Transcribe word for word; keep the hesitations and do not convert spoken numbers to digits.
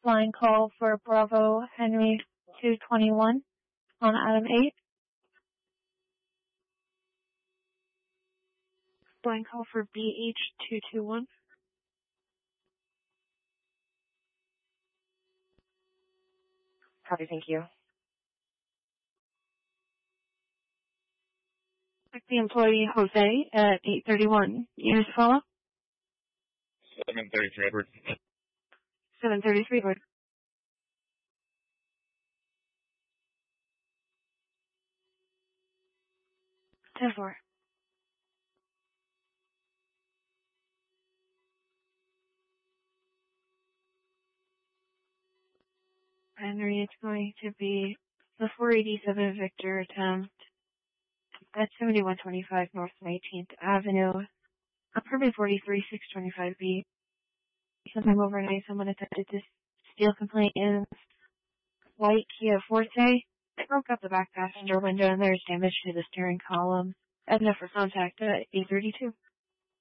Flying call for Bravo Henry two twenty-one on Adam eight. Flying call for B H two twenty-one. Copy, thank you. The employee Jose at eight thirty-one. Years follow? seven thirty-three, Edward. seven thirty-three, Edward. ten four. Henry, it's going to be the four eighty-seven Victor attempt at seventy-one twenty-five North nineteenth Avenue. Apartment forty-three, six twenty-five B. Sometime overnight, someone attempted to steal complaint in white Kia Forte. It broke up the back passenger window and there's damage to the steering column. Edna for contact at eight thirty-two.